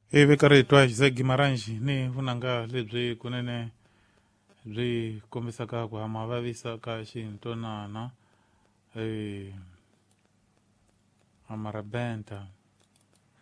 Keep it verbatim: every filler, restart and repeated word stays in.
ivi karetwa José Guimarães ni vunanga lebyi kunene byi kombisaka ku hama vavisaka xintonana eh, amarabenta